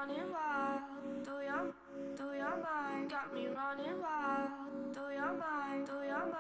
running wild through your mind, got me running wild through your mind, through your mind.